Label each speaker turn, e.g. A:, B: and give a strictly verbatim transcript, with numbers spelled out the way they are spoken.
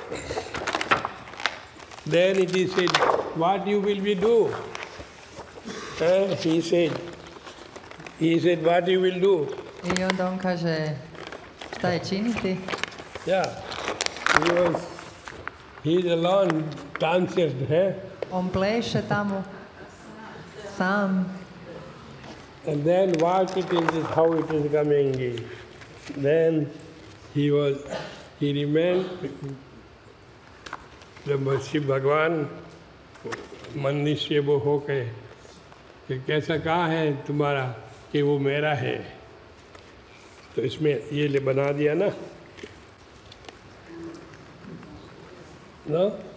A: Then it is said, what you will be do? Uh, he said, he said, what you will do?
B: I onda on kaže, šta je činiti?
A: Yeah, he was, he's alone, dancer, eh?
B: On pleše tamo, sam.
A: And then what it is, how it is coming. Then he was, he remained, जब शिव भगवान मनुष्य वो हो गए कि कैसा कहा है तुम्हारा कि वो मेरा है, तो इसमें ये ले बना दिया ना, ना?